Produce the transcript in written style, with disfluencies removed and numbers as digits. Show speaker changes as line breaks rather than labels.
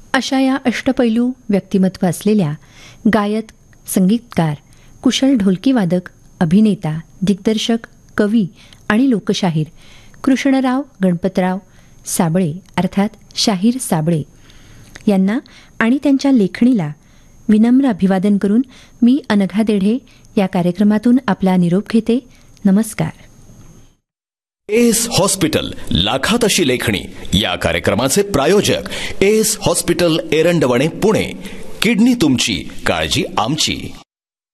अशा या अष्टपैलू व्यक्तिमत्व असलेल्या गायक, संगीतकार, कुशल ढोलकीवादक, अभिनेता, दिग्दर्शक, कवी आणि लोकशाहीर कृष्णराव गणपतराव साबळे अर्थात शाहीर साबळे यांना आणि त्यांच्या लेखणीला विनम्र अभिवादन करून मी अनघा देढे या कार्यक्रमातून आपला निरोप घेते. नमस्कार.
एस हॉस्पिटल, लाखात अशी लेखणी या कार्यक्रमाचे प्रायोजक S hospital, Erandwane, Pune. Kidney तुमची, काळजी आमची.